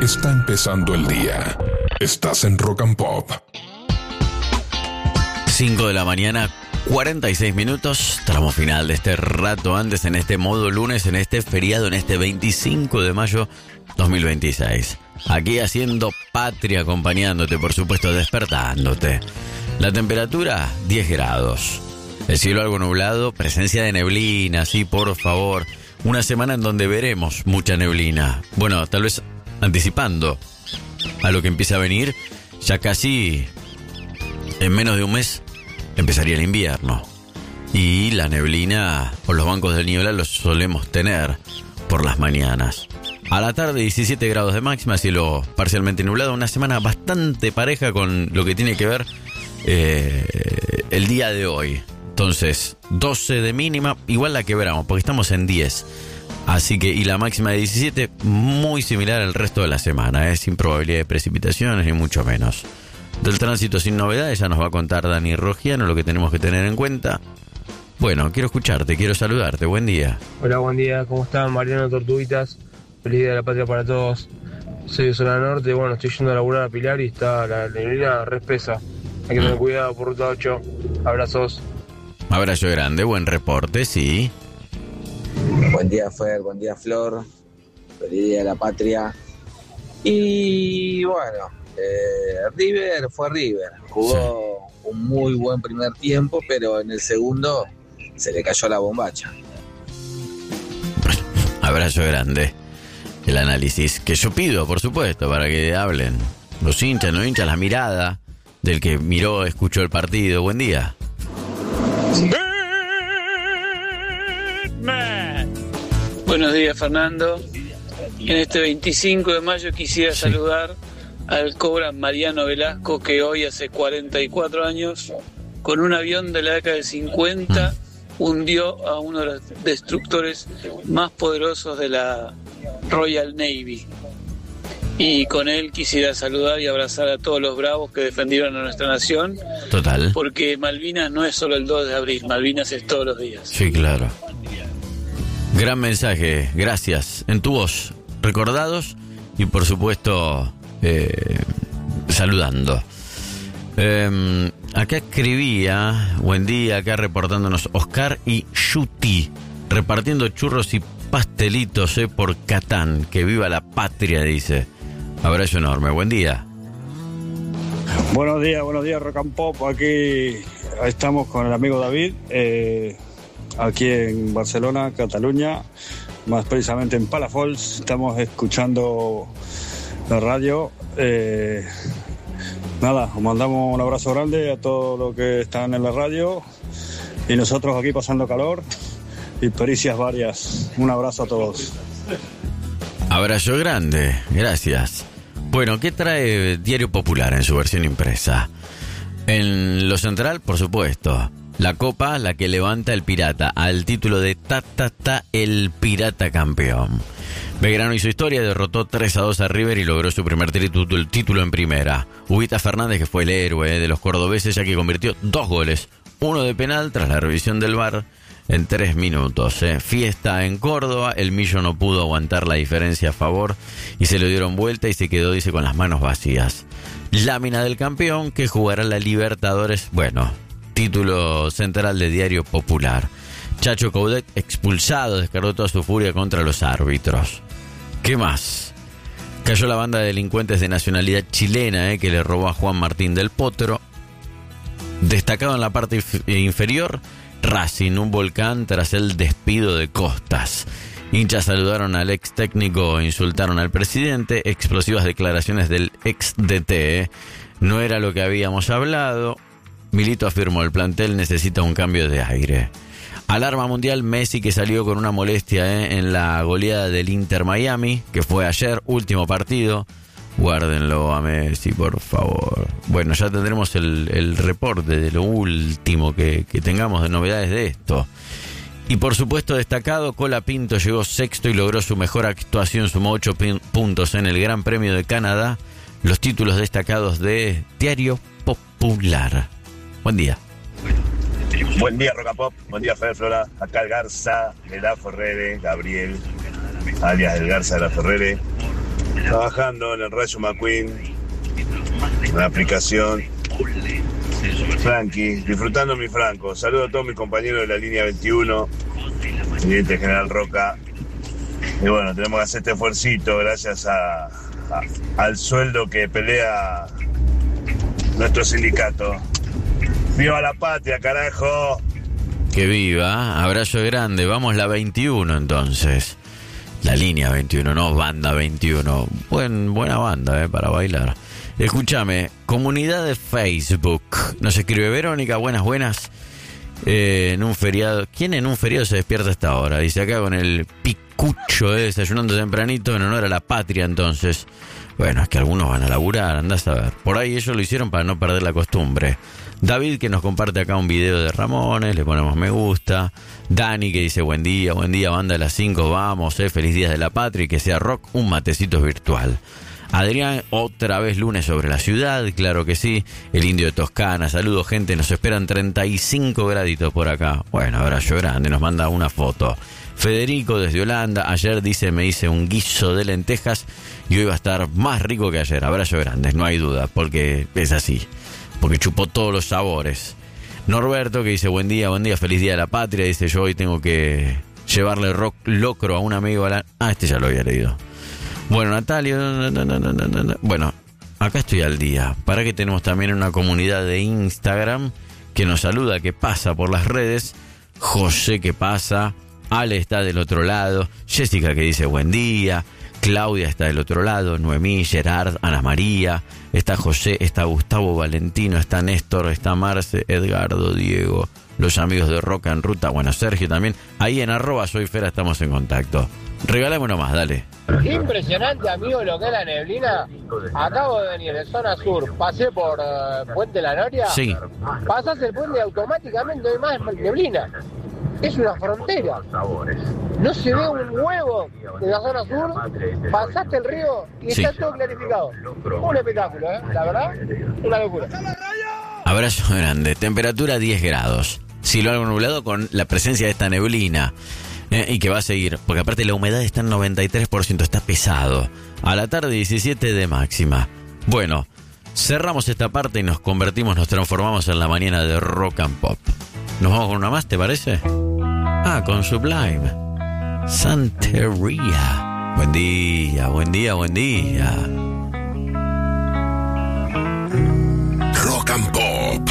está empezando el día. Estás en Rock and Pop. 5 de la mañana, 46 minutos. Tramo final de este rato antes, en este modo lunes, en este feriado, en este 25 de mayo 2026. Aquí haciendo patria, acompañándote, por supuesto, despertándote. La temperatura, 10 grados. El cielo algo nublado, presencia de neblina, sí, por favor. Una semana en donde veremos mucha neblina. Bueno, tal vez anticipando a lo que empieza a venir, ya casi en menos de un mes empezaría el invierno. Y la neblina, por los bancos del Niebla, los solemos tener por las mañanas. A la tarde, 17 grados de máxima, cielo parcialmente nublado. Una semana bastante pareja con lo que tiene que ver el día de hoy. Entonces, 12 de mínima, igual la quebramos, porque estamos en 10. Así que, y la máxima de 17, muy similar al resto de la semana, sin probabilidad de precipitaciones, ni mucho menos. Del tránsito sin novedades, ya nos va a contar Dani Rogiano lo que tenemos que tener en cuenta. Bueno, quiero escucharte, quiero saludarte, buen día. Hola, buen día, ¿cómo están? Mariano Tortuguitas, feliz día de la patria para todos. Soy de Zona Norte, bueno, estoy yendo a laburar a Pilar y está la neblina re espesa. Hay que tener cuidado por ruta 8. Abrazos. Abrazo grande, buen reporte, sí. Buen día, Fer, buen día, Flor. Feliz día de la patria. Y bueno, River fue River. Jugó un muy buen primer tiempo, pero en el segundo se le cayó la bombacha. Abrazo grande. El análisis que yo pido, por supuesto, para que hablen los hinchas, no hinchas, la mirada del que miró, escuchó el partido. Buen día. Buenos días, Fernando. En este 25 de mayo quisiera saludar al Cobra Mariano Velasco, que hoy hace 44 años, con un avión de la década del 50, hundió a uno de los destructores más poderosos de la Royal Navy. Y con él quisiera saludar y abrazar a todos los bravos que defendieron a nuestra nación. Total. Porque Malvinas no es solo el 2 de abril, Malvinas es todos los días. Sí, claro. Gran mensaje, gracias. En tu voz, recordados y por supuesto saludando. Acá escribía, buen día, acá reportándonos Oscar y Yuti, repartiendo churros y pastelitos por Catán. Que viva la patria, dice. Abrazo enorme, buen día. Buenos días, Rock and Pop. Aquí estamos con el amigo David, aquí en Barcelona, Cataluña, más precisamente en Palafolls. Estamos escuchando la radio. Nada, os mandamos un abrazo grande a todos los que están en la radio y nosotros aquí pasando calor y pericias varias. Un abrazo a todos. Abrazo grande, gracias. Bueno, ¿qué trae Diario Popular en su versión impresa? En lo central, por supuesto, la copa, la que levanta el Pirata, al título de el Pirata campeón. Belgrano hizo historia, derrotó 3-2 a River y logró su primer título en primera. Ubita Fernández, que fue el héroe de los cordobeses, ya que convirtió 2 goles, uno de penal tras la revisión del VAR en 3 minutos. Fiesta en Córdoba, el Millo no pudo aguantar la diferencia a favor y se lo dieron vuelta y se quedó, dice, con las manos vacías. Lámina del campeón, que jugará la Libertadores, bueno, título central de Diario Popular. Chacho Coudet expulsado, descargó toda su furia contra los árbitros. ¿Qué más? Cayó la banda de delincuentes de nacionalidad chilena que le robó a Juan Martín del Potro. Destacado en la parte inferior, Racing, un volcán tras el despido de Costas. Hinchas saludaron al ex técnico, insultaron al presidente. Explosivas declaraciones del ex DT. No era lo que habíamos hablado. Milito afirmó, el plantel necesita un cambio de aire. Alarma mundial, Messi, que salió con una molestia en la goleada del Inter Miami, que fue ayer, último partido. Guárdenlo a Messi, por favor. Bueno, ya tendremos el reporte de lo último que tengamos de novedades de esto. Y por supuesto destacado, Colapinto llegó sexto y logró su mejor actuación, sumó 8 puntos en el Gran Premio de Canadá. Los títulos destacados de Diario Popular. Buen día. Buen día, Rock and Pop. Buen día, Fer Flora. Acá el Garza de la Ferrere, Gabriel, alias el Garza de la Ferrere. trabajando en el Rayo McQueen, en la aplicación. Frankie, disfrutando mi Franco. Saludo a todos mis compañeros de la línea 21, Teniente General Roca. Y bueno, tenemos que hacer este esfuercito gracias al sueldo que pelea nuestro sindicato. ¡Viva la patria, carajo! Que viva, abrazo grande. Vamos la 21 entonces. La línea 21, no banda 21. Buena banda, para bailar. Escúchame, comunidad de Facebook. Nos escribe Verónica, buenas. En un feriado. ¿Quién en un feriado se despierta a esta hora? Dice acá con el picucho, desayunando tempranito en honor a la patria, entonces. Bueno, es que algunos van a laburar, andás a ver. Por ahí ellos lo hicieron para no perder la costumbre. David, que nos comparte acá un video de Ramones, le ponemos me gusta. Dani, que dice buen día, banda de las 5, vamos, feliz día de la patria y que sea rock, un matecito virtual. Adrián, otra vez lunes sobre la ciudad, claro que sí. El Indio de Toscana, saludos gente, nos esperan 35 graditos por acá. Bueno, abrazo grande, nos manda una foto. Federico desde Holanda, ayer dice me hice un guiso de lentejas y hoy va a estar más rico que ayer. Abrazo grande, no hay duda, porque es así, porque chupó todos los sabores. Norberto, que dice buen día, feliz día de la patria, dice yo hoy tengo que llevarle locro a un amigo a la... este ya lo había leído. Bueno, Natalia, bueno, acá estoy al día. Para que tenemos también una comunidad de Instagram que nos saluda, que pasa por las redes. José, que pasa. Ale está del otro lado. Jessica, que dice buen día. Claudia está del otro lado. Noemí, Gerard, Ana María. Está José, está Gustavo, Valentino, está Néstor, está Marce, Edgardo, Diego. Los amigos de Roca en Ruta. Bueno, Sergio también. Ahí en @soyfera estamos en contacto. Regálame uno más, dale. Impresionante, amigo, lo que es la neblina. Acabo de venir de zona sur, pasé por Puente La Noria. Sí. Pasás el puente y automáticamente hay más neblina. Es una frontera. No se ve un huevo de la zona sur. Pasaste el río y está todo clarificado. Un espectáculo, la verdad, una locura. Abrazo grande. Temperatura 10 grados. Cielo algo nublado con la presencia de esta neblina. Y que va a seguir, porque aparte la humedad está en 93%, está pesado. A la tarde 17 de máxima. Bueno, cerramos esta parte y nos transformamos en la mañana de Rock and Pop. ¿Nos vamos con una más, te parece? Con Sublime. Santería. Buen día.